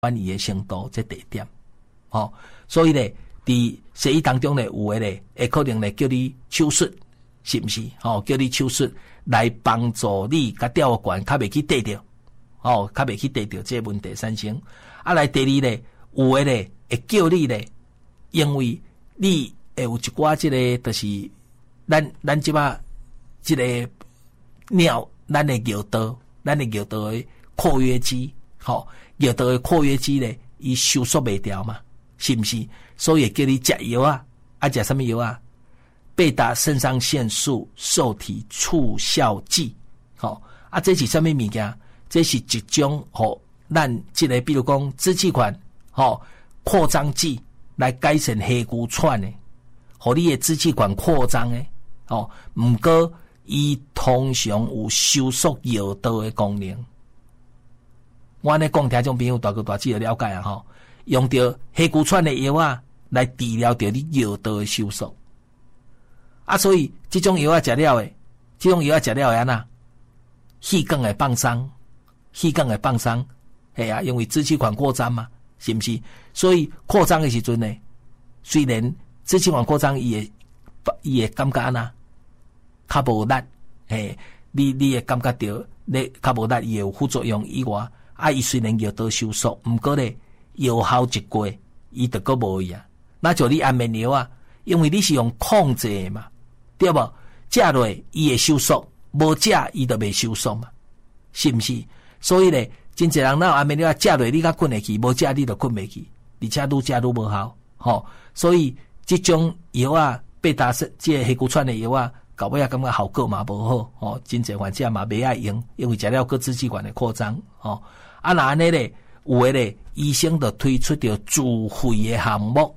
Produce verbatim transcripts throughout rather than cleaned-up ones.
转移的程度这第一点。哦，所以咧，伫西医当中咧，有诶咧，会可能咧叫你手术，是毋是？哦，叫你手术来帮助你甲吊管较袂去跌着，哦，较袂去跌着这个问题产生。啊，来第二咧，有诶咧会叫你咧，因为你会有一寡即、這個，就是咱咱即马即個尿，咱的尿道，咱的尿道的括約肌，吼、哦，尿道的括約肌咧，伊收縮袂掉嘛，是毋是？所以叫你食藥啊，啊食什麼藥啊？貝塔腎上腺素受體促效劑，吼、哦，啊這是什麼物件？這是一種吼，咱即個比如講支氣管，吼、哦，擴張劑來改善氣骨喘的，互你的支氣管擴張的，哦，毋過伊通常有收縮尿道的功能。我呢講聽眾朋友大哥大姐就了解啊，吼，用着氣骨喘的藥啊，來治療着你尿道的收縮。啊，所以這種藥啊食了的，這種藥啊食了的安那，氣管會放鬆，氣管會放鬆，係啊，因為支氣管擴張嘛，是毋是？所以擴張的時陣呢，雖然支氣管擴張，伊會伊會感覺安那較無力，嘿，你你會感覺到你較無力，伊有副作用以外，啊，伊雖然藥道收縮，毋過咧藥效一過，伊就閣無去啊。那就你安眠藥啊，因為你是用控制的嘛。對無？食落伊會收縮，無食伊就袂收縮嘛，是毋是？所以咧，真濟人哪有安眠藥食落你較困會去，無食你就困袂去，而且愈食愈無效，吼、哦。所以即種藥啊，貝塔腎即個氣骨喘的藥啊，到尾啊感覺效果嘛無好，吼、哦。真濟患者嘛袂愛用，因為食了個支氣管的擴張，吼、哦。啊，那安尼咧，有誒咧，醫生就推出着自費的項目，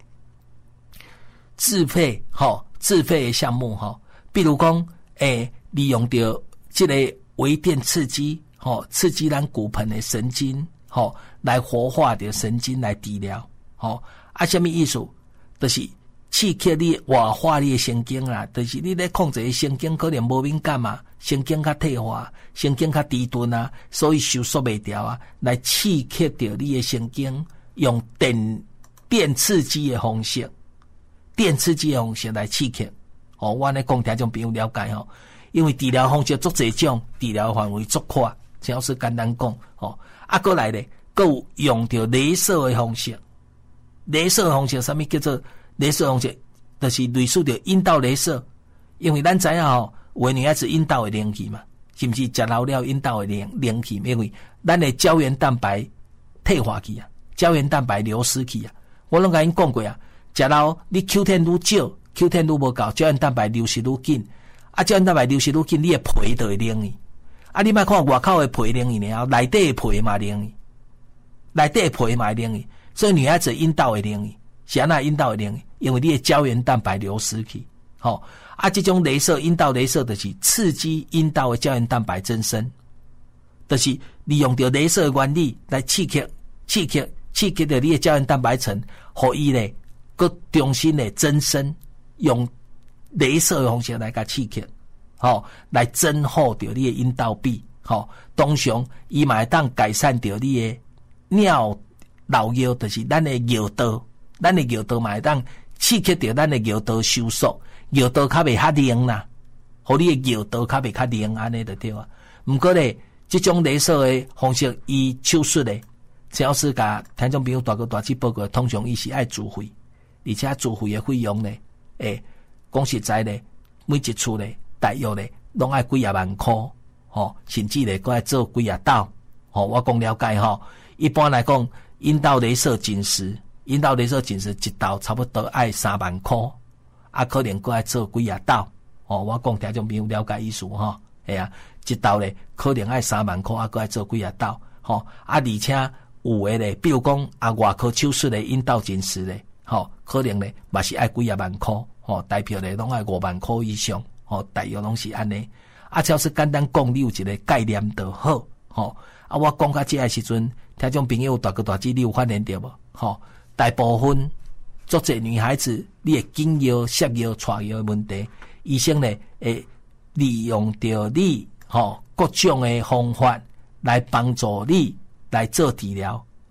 自費，吼、哦。自費的項目哈，比如講，誒、欸，利用到這個微電刺激，吼，刺激咱骨盆的神經，吼，來活化的神經來治療，吼，啊，什麼意思？就是刺激你活化你的神經啦，就是你咧控制神經可能無敏感嘛，神經較退化，神經較低鈍啊，所以收縮袂掉啊，來刺激到你的神經，用電電刺激的方式。電刺激的方式來刺激，哦，我呢講聽眾朋友了解吼，因為治療方式足儕種，治療範圍足闊，只要是簡單講，哦，啊，過來咧，閣有用到鐳射的方式，鐳射的方式，啥物叫做鐳射方式？就是類似着陰道鐳射，因為咱知影吼，有的女孩子陰道會冷去嘛，是毋是？食老了陰道會冷冷去，因為咱的膠原蛋白退化去啊，膠原蛋白流失去啊，我攏甲因講過啊。食老你 Q 十 愈少 ，Q 十 愈無夠，膠原蛋白流失愈緊，啊，膠原蛋白流失愈緊，你的皮就會冷去。啊，你莫看外口的皮冷去爾，內底的皮嘛冷去，內底的皮嘛冷去。所以女孩子陰道會冷去，是安那陰道會冷去，因為你的膠原蛋白流失去。吼、哦，啊，這種鐳射陰道鐳射就是刺激陰道的膠原蛋白增生，就是利用着鐳射的原理來刺激、刺激、刺激着你的膠原蛋白層，互伊咧。佮重新的增生，用鐳射的方式來甲刺激，吼、哦，來增厚着你的陰道壁，吼、哦，通常伊嘛會當改善着你的尿漏尿，就是咱的尿道，咱的尿道嘛會當刺激着咱的尿道收縮，尿道較袂較冷啦，互你的尿道較袂較冷安尼就對啊。毋過咧，這種鐳射的方式，伊手術咧，只要是甲聽眾朋友大哥大姐報告，通常伊是愛自費。而且自費的費用呢，誒，講實在呢，每一次呢，大約呢，攏愛幾廿萬塊，吼，甚至呢，擱愛做幾廿道，吼，我講了解吼。一般來講，陰道鐳射緊實，陰道鐳射緊實一道差不多愛三萬塊，啊，可能擱愛做幾廿道，吼，我講聽眾朋友了解意思吼，係啊，一道呢，可能愛三萬塊，啊，擱愛做幾廿道，吼，啊，而且有誒咧，比如講啊，外科手術的陰道緊實咧。吼，可能咧，嘛是愛幾廿萬塊，吼，代表咧攏愛五萬塊以上，吼，大約攏是安尼。啊，只要是簡單講，你有一個概念就好，吼。啊，我講到這個時陣，聽眾朋友大哥大姐，你有發現到無？吼，大部分足儕女孩子，你會經腰、攝腰、帶腰的問題，醫生咧會利用到你，吼，各種的方法來幫助你來做治療。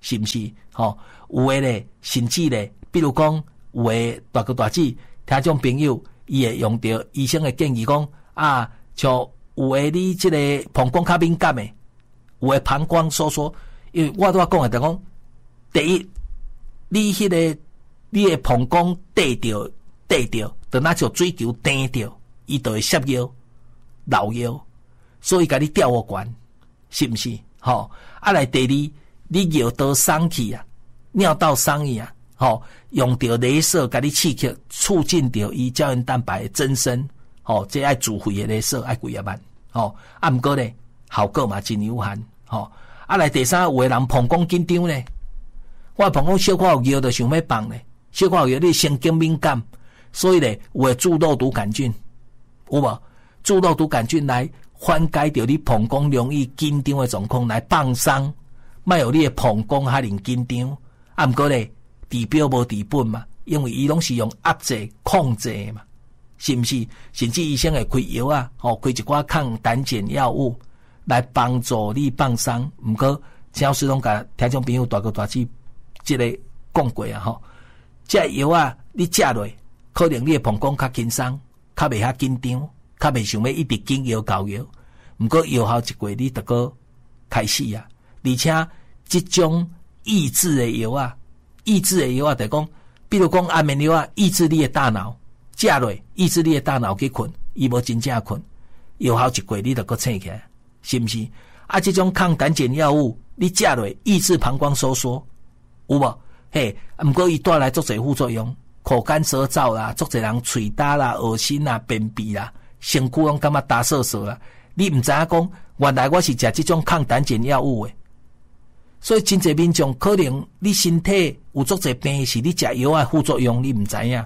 是毋是？吼、哦，有诶咧，甚至咧，比如讲有诶大哥大姐，听种朋友伊会用着医生诶建议讲啊，像有诶你即个膀胱较敏感诶，有诶膀胱收缩，因为我拄仔讲诶就讲，第一，你迄、那个你诶膀胱缀着缀着，就若像水球钉着，伊就会摄药、流药，所以甲你吊我悬，是毋是？吼、哦，啊来第二，你尿道伤去啊，尿道伤去啊，吼、哦，用着雷射甲你刺激，促进着伊胶原蛋白的增生，吼、哦，这爱自费的雷射爱几啊万，吼、哦，啊毋过咧效果嘛真有限，吼、哦，啊来第三，有的人膀胱紧张咧，我膀胱小可有尿就想要放咧，小可有尿你神经敏感，所以咧有的注肉毒杆菌，有无？注肉毒杆菌来缓解着你膀胱容易紧张的状况，来放松，莫有你的膀胱遐尼紧张。啊，毋过咧治标无治本嘛，因为伊拢是用压制控制嘛，是毋是？甚至医生会开药啊，吼、哦，开一寡抗胆碱药物来帮助你放松。毋过陈老师拢甲听众朋友大哥大姐即个讲过啊，吼，这药啊，你食落，可能你的膀胱较轻松，较袂遐紧张。较袂想要一直緊藥膏藥，毋過藥效一過，你就個開始啊！而且即種抑制的藥啊，抑制的藥啊，就講，比如講安眠藥啊，抑制你的大腦，食落抑制你的大腦去困，伊無真正困，藥效一過，你就個醒起來，是毋是？啊，即種抗膽鹼藥物，你食落抑制膀胱收縮，有無？嘿，毋過伊帶來足儕副作用，口乾舌燥啦，足儕人喙焦啦、惡心啦、便秘啦。身軀拢感覺打瑟瑟啦，你毋知影講，原來我是食即種抗膽鹼藥物誒，所以真濟民眾可能你身體有足濟病是你食藥誒副作用，你毋知影。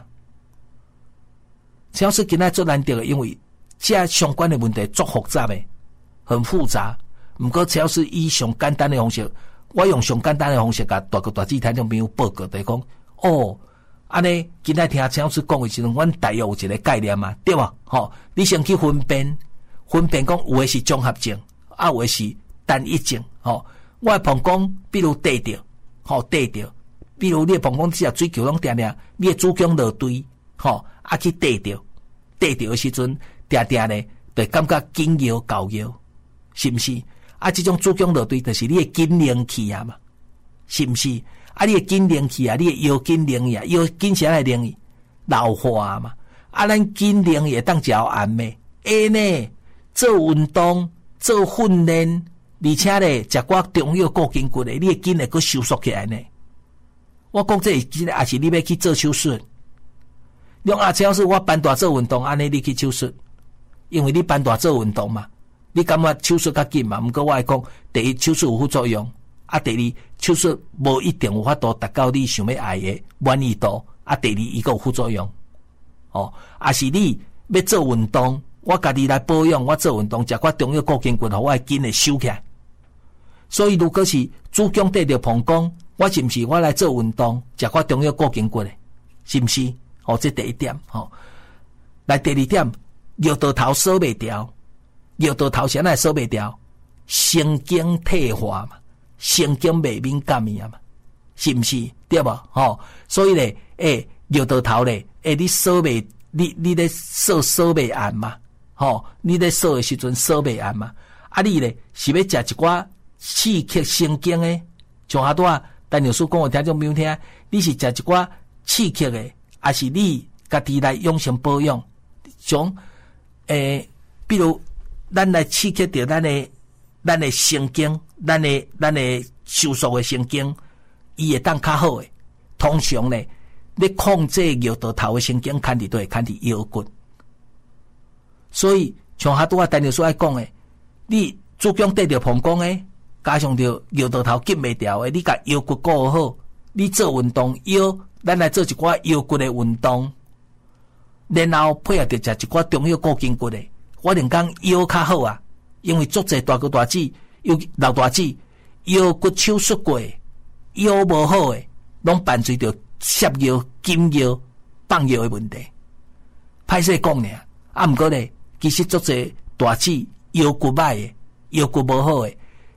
只要是今仔做難得，因為這相關的問題足複雜誒，很複雜。毋過只要是以上簡單的方式，我用上簡單的方式甲大哥大姐聽眾朋友報告，就講哦。安尼，今仔聽陳老師講的時陣，阮大約有一個概念嘛，對無？吼、哦，你先去分辨，分辨講有的是綜合症，啊有的是單一症。吼、哦，我的膀胱比如低着，吼低着，比如你的膀胱只要水球攏定定，你的子宮落堆，吼、哦，啊去低着，低着的時陣，定定咧，就感覺緊搖高搖，是毋是？啊，這種子宮落堆，就是你的緊靈氣啊嘛，是毋是？啊！你誒筋靈去啊，你誒腰筋靈啊，腰筋啥來靈去？老化嘛。啊，咱筋靈會當食暗誒，會呢？做運動、做訓練，而且咧食寡中藥固筋骨誒，你誒筋會閣收縮起來呢。我講這個也是你要去做手術。用啊，只要是我辦大做運動，安尼你去手術，因為你辦大做運動嘛，你感覺手術較緊嘛？毋過我來講，第一手術有副作用。啊，第二手術無一定有法度達到你想要愛的滿意度。啊，第二伊個有副作用，哦，啊是你要做運動，我家己來保養，我做運動食寡中藥固筋骨，互我的筋會收起來。所以如果是子宮得着膀胱，我是毋是我來做運動食寡中藥固筋骨的，是毋是？哦，這第一點，哦，來第二點，尿道頭鎖袂調，尿道頭先來鎖袂調，神經退化嘛。神經未敏感呀嘛，是毋是？對無？吼、哦，所以咧，誒，尿道頭咧，誒，你鎖未，你你咧鎖鎖未按嘛？吼、哦，你咧鎖誒時陣鎖未按嘛？啊，你咧是要食一寡刺激神經誒，像遐多啊，陳老師講我聽種沒有聽，你是食一寡刺激誒，還是你家己來養生保養？像誒，比如咱來刺激着咱誒。咱的神經，咱的咱的收縮的神經，伊會當較好誒。通常咧，你控制尿道頭的神經，牽佇都會牽佇腰骨。所以像遐拄啊，陳老師愛講誒，你子宮得着膀胱誒，加上着尿道頭緊袂調誒，你甲腰骨顧好，你做運動腰，咱來做一寡腰骨的運動，然後配合着食一寡中藥固筋骨誒，我能講腰較好啊。因為足濟大哥大姐、有老大姐腰骨手術過，腰無好誒，攏伴隨着攝藥、緊藥、放藥誒問題。歹勢講呢，啊毋過咧，其實足濟大姐腰骨歹誒，腰骨無好誒，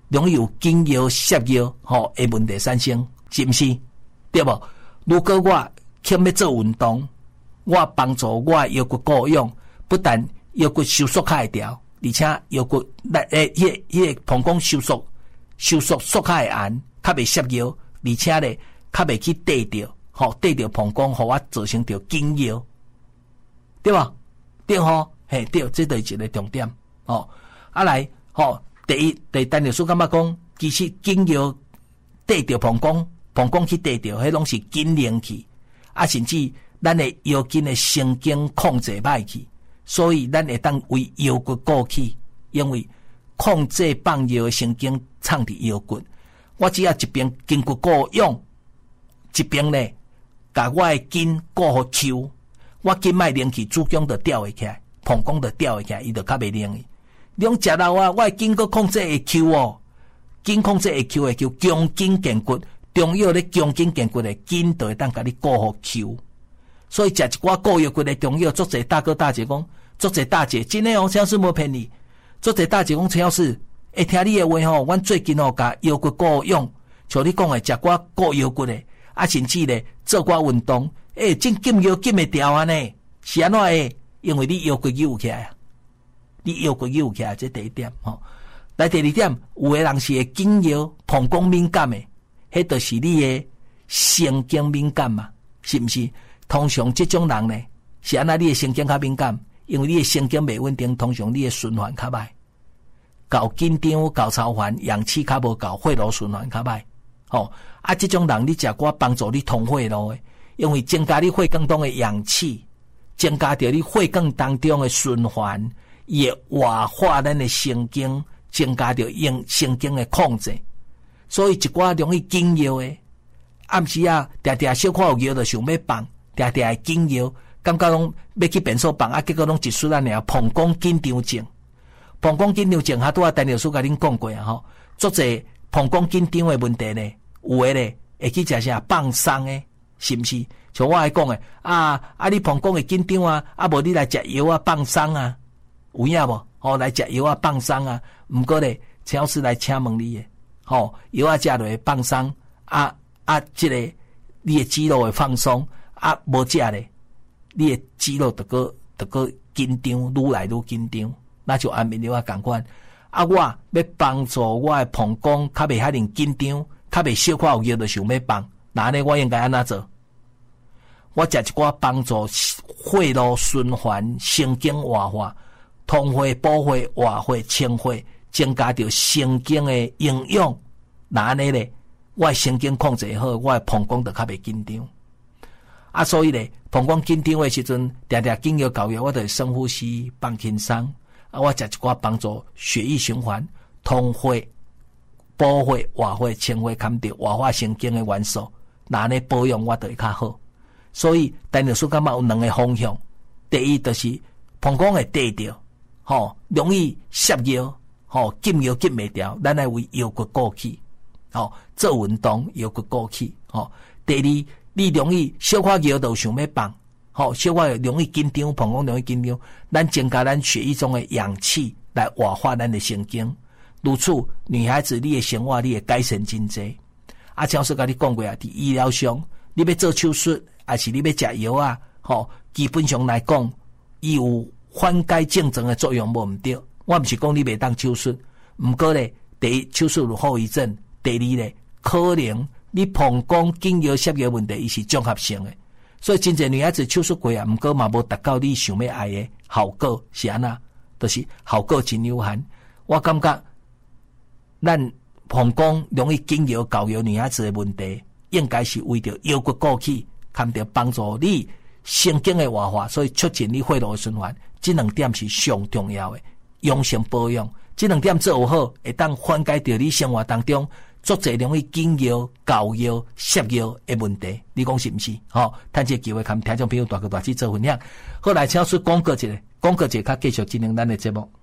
容易有经腰、血腰吼的问题产生，是不是？对不？如果我欠要做运动，我帮助我腰骨固用，不但腰骨收缩较会调，而且腰骨来诶，迄迄个膀胱收缩、收缩缩较会按，较袂涩腰，而且咧较袂去缀着，吼缀着膀胱，互我造成着紧腰，对吧？对吼，嘿对，这就是一个重点哦。啊来，吼、哦、第一，第单律师感觉讲，其实紧腰缀着膀胱，膀胱去缀着，迄拢是紧灵气，啊甚至咱的腰筋的神经控制歹去。所以咱会当为腰骨固起，因为控制放腰的神经藏伫腰骨。我只要一边筋骨固用，一边咧，甲我的筋固好抽，我筋脉灵气主攻就吊会起来，膀胱就吊会起来，伊就较袂灵。你讲食老啊，我的筋骨控制会抽哦，筋控制会抽会抽，强筋健骨，中药咧强筋健骨的筋就会当甲你固好抽。所以食一寡固腰骨的中药，足侪大哥大姐讲。做者大姐，真诶哦，陈老师无骗你。做者大姐讲，陈老师会听你诶话吼，阮最近吼甲腰骨固用，像你讲诶，食寡固腰骨诶，啊甚至咧做寡运动，诶、欸，真紧腰紧会调安尼，是安怎诶？因为你腰骨有起来啊，你腰骨有起来，这第一点吼。来第二点，有诶人是会紧腰、膀胱敏感诶，迄就是你诶神经敏感嘛，是毋是？通常这种人呢，是安那你诶神经较敏感。因为你的神经袂稳定，通常你的循环较歹，够紧张、够操烦，氧气较无够，血路循环较歹。吼、哦，啊，这种人你食我帮助你通血路的，因为增加你血管中的氧气，增加着你血管当中的循环，也活化咱的神经，增加着用神经的控制。所以一寡容易紧腰的，暗时啊，常常小可有腰就想要放，常常会紧腰。感觉拢要去便所放啊，结果拢一输咱俩膀胱紧张症，膀胱紧张症哈拄啊，陈律师甲恁讲过啊吼，足侪膀胱紧张的问题呢，有诶咧会去食啥放松诶，是毋是？像我爱讲诶，啊啊，你膀胱会紧张啊，啊无你来食药啊放松啊，有影无？吼、哦，来食药啊放松啊，毋过咧，陈老师来请问你诶，吼、哦，药啊食落会放松啊啊，即、這个你诶肌肉会放松啊，无食咧。你的肌肉得个得个紧张，愈来愈紧张，那就安眠药啊共款。啊，我要帮助我的膀胱较袂遐尼紧张，较袂小可有药就想要放，那呢我应该安怎做？我食一寡帮助血路循环、神经活化、通血、补血、活血、清血，增加着神经的营养，那呢咧，我的神经控制好，我的膀胱就较袂紧张。啊，所以咧，膀胱紧张的时阵，常常紧要搞药，我就深呼吸，放轻松。啊，我食一寡帮助血液循环、通血、补血、活血、清血，含着活化神经的元素，那呢保养我就会较好。所以，陈律师感觉有两个方向。第一就是膀胱会缀着，吼，容易涩腰，吼，紧腰紧袂调，咱来为腰骨固起，吼，做运动腰骨固起，吼。第二，你容易小可腰就想要放，吼，小可容易紧张，膀胱容易紧张，咱增加咱血液中的氧气来活化咱的神经。如此，女孩子你的生活你会改善真济。啊，像说甲你讲过啊，伫医疗上，你要做手术，还是你要食药啊？吼，基本上来讲，伊有缓解症状的作用无毋对。我毋是讲你袂当手术，毋过咧，第一手术有后遗症，第二咧，可能你膀胱紧腰涩腰问题，伊是综合性的，所以真侪女孩子手术过啊，毋过嘛无达到你想要爱的效果，是安那？就是效果真有限。我感觉，咱膀胱容易紧腰、高腰女孩子的问题，应该是为着腰骨固起，含着帮助你神经的活化，所以促进你血路的循环。这两点是上重要的，养生保养。这两点做好，会当缓解掉你生活当中足侪容易紧腰、高腰、涩腰的问题。你讲是毋是？吼、哦，趁这个机会，跟听众朋友大哥大姐做分享。好来，请说广告一下，广告一下，较继续进行咱的节目。